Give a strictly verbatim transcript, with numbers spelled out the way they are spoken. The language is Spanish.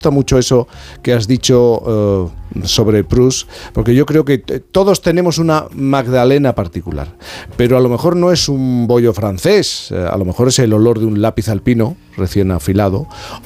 gusta mucho eso que has dicho uh, sobre Proust, porque yo creo que t- todos tenemos una Magdalena particular, pero a lo mejor no es un bollo francés, eh, a lo mejor es el olor de un lápiz alpino recién afilado,